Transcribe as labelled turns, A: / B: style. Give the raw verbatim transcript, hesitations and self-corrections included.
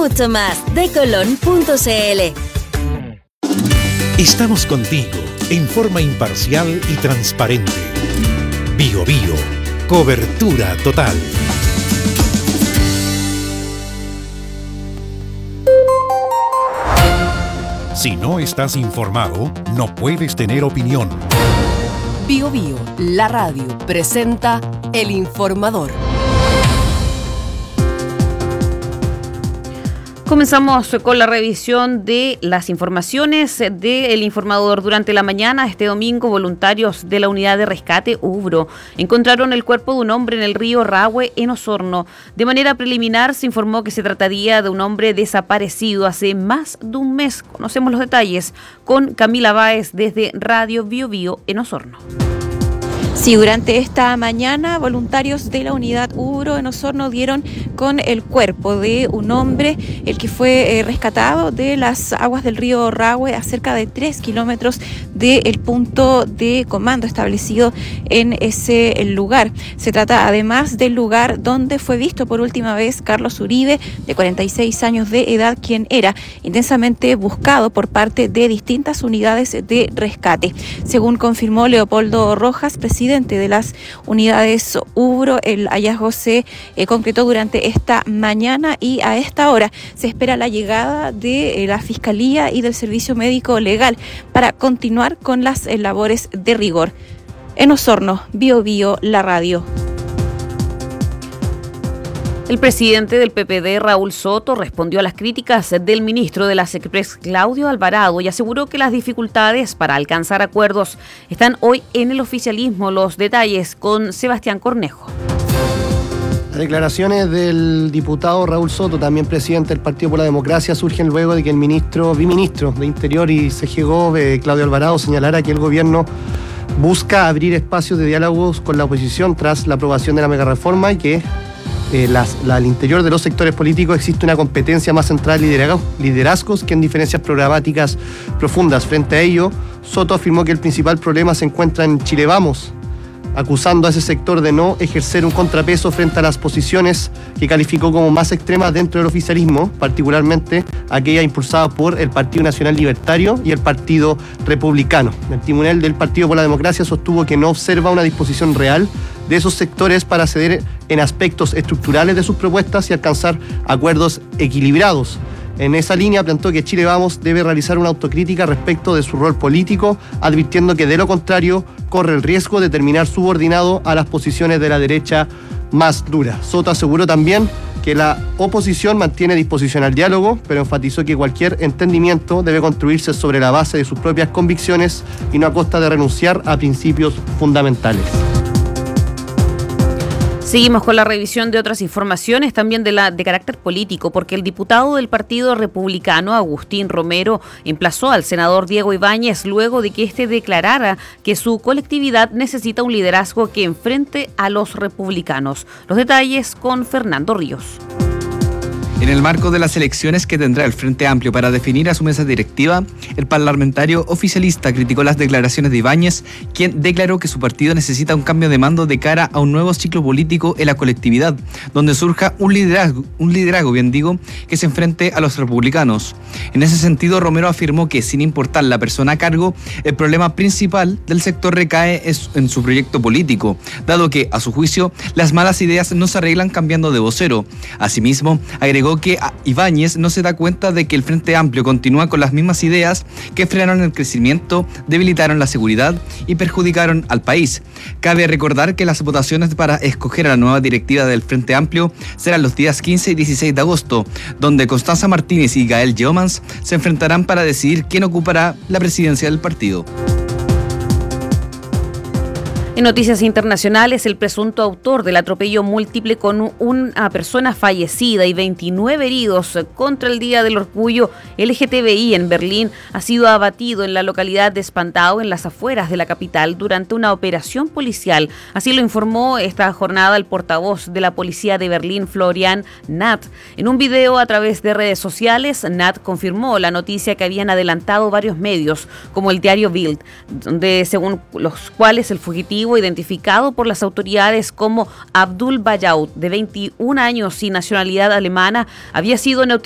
A: mucho más de colón punto c l.
B: Estamos contigo en forma imparcial y transparente. Bio Bio, cobertura total. Si no estás informado, no puedes tener opinión.
C: Bio Bio, la radio, presenta El Informador.
D: Comenzamos con la revisión de las informaciones de El Informador. Durante la mañana, este domingo, voluntarios de la unidad de rescate Ubro encontraron el cuerpo de un hombre en el río Rahue, en Osorno. De manera preliminar, se informó que se trataría de un hombre desaparecido hace más de un mes. Conocemos los detalles con Camila Báez desde Radio Bio Bio en Osorno.
E: Sí, durante esta mañana, voluntarios de la unidad Ubro en Osorno dieron con el cuerpo de un hombre, el que fue eh, rescatado de las aguas del río Rahue a cerca de tres kilómetros del punto de comando establecido en ese lugar. Se trata además del lugar donde fue visto por última vez Carlos Uribe, de cuarenta y seis años de edad, quien era intensamente buscado por parte de distintas unidades de rescate. Según confirmó Leopoldo Rojas, presidente de las unidades Ubro, el hallazgo se eh, concretó durante esta mañana y a esta hora se espera la llegada de eh, la Fiscalía y del Servicio Médico Legal para continuar con las eh, labores de rigor. En Osorno, Bio Bio, la radio.
D: El presidente del P P D, Raúl Soto, respondió a las críticas del ministro de las Express, Claudio Alvarado, y aseguró que las dificultades para alcanzar acuerdos están hoy en el oficialismo. Los detalles con Sebastián Cornejo.
F: Las declaraciones del diputado Raúl Soto, también presidente del Partido por la Democracia, surgen luego de que el ministro, biministro de Interior y C G Gov, eh, Claudio Alvarado, señalara que el gobierno busca abrir espacios de diálogos con la oposición tras la aprobación de la megareforma y que Eh, las, la, al interior de los sectores políticos existe una competencia más central en liderazgos, liderazgos que en diferencias programáticas profundas. Frente a ello, Soto afirmó que el principal problema se encuentra en Chile Vamos, acusando a ese sector de no ejercer un contrapeso frente a las posiciones que calificó como más extremas dentro del oficialismo, particularmente aquella impulsada por el Partido Nacional Libertario y el Partido Republicano. El tribunal del Partido por la Democracia sostuvo que no observa una disposición real de esos sectores para ceder en aspectos estructurales de sus propuestas y alcanzar acuerdos equilibrados. En esa línea planteó que Chile Vamos debe realizar una autocrítica respecto de su rol político, advirtiendo que de lo contrario corre el riesgo de terminar subordinado a las posiciones de la derecha más dura. Soto aseguró también que la oposición mantiene disposición al diálogo, pero enfatizó que cualquier entendimiento debe construirse sobre la base de sus propias convicciones y no a costa de renunciar a principios fundamentales.
D: Seguimos con la revisión de otras informaciones, también de la de carácter político, porque el diputado del Partido Republicano, Agustín Romero, emplazó al senador Diego Ibáñez luego de que éste declarara que su colectividad necesita un liderazgo que enfrente a los republicanos. Los detalles con Fernando Ríos.
G: En el marco de las elecciones que tendrá el Frente Amplio para definir a su mesa directiva, el parlamentario oficialista criticó las declaraciones de Ibáñez, quien declaró que su partido necesita un cambio de mando de cara a un nuevo ciclo político en la colectividad, donde surja un liderazgo, un liderazgo, bien digo, que se enfrente a los republicanos. En ese sentido, Romero afirmó que, sin importar la persona a cargo, el problema principal del sector recae en su proyecto político, dado que, a su juicio, las malas ideas no se arreglan cambiando de vocero. Asimismo, agregó que Ibáñez no se da cuenta de que el Frente Amplio continúa con las mismas ideas que frenaron el crecimiento, debilitaron la seguridad y perjudicaron al país. Cabe recordar que las votaciones para escoger a la nueva directiva del Frente Amplio serán los días quince y dieciséis de agosto, donde Constanza Martínez y Gael Yeomans se enfrentarán para decidir quién ocupará la presidencia del partido.
D: En noticias internacionales, el presunto autor del atropello múltiple con una persona fallecida y veintinueve heridos contra el Día del Orgullo L G T B I en Berlín ha sido abatido en la localidad de Spandau, en las afueras de la capital, durante una operación policial. Así lo informó esta jornada el portavoz de la policía de Berlín, Florian Nath. En un video a través de redes sociales, Nath confirmó la noticia que habían adelantado varios medios, como el diario Bild, donde según los cuales el fugitivo, identificado por las autoridades como Abdul Bayaut, de veintiún años y nacionalidad alemana, había sido neutralizado